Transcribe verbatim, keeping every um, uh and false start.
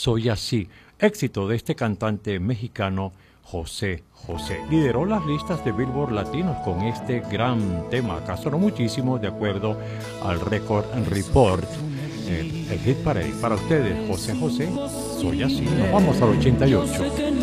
Soy Así, éxito de este cantante mexicano José José. Lideró las listas de Billboard Latinos con este gran tema, acaso no muchísimo, de acuerdo al Record Report. El, el Hit Parade para ustedes, José José, Soy Así. Nos vamos al ochenta y ocho.